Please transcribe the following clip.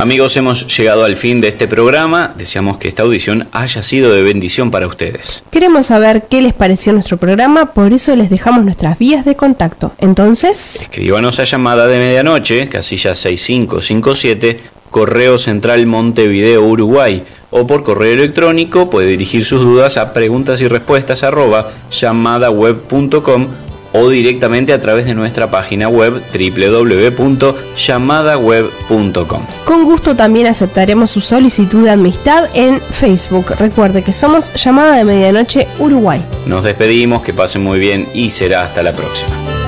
Amigos, hemos llegado al fin de este programa. Deseamos que esta audición haya sido de bendición para ustedes. Queremos saber qué les pareció nuestro programa, por eso les dejamos nuestras vías de contacto. Entonces, escríbanos a Llamada de Medianoche, casilla 6557, Correo Central Montevideo, Uruguay, o por correo electrónico puede dirigir sus dudas a preguntas@llamadaweb.com o directamente a través de nuestra página web www.llamadaweb.com. Con gusto también aceptaremos su solicitud de amistad en Facebook. Recuerde que somos Llamada de Medianoche Uruguay. Nos despedimos, que pasen muy bien y será hasta la próxima.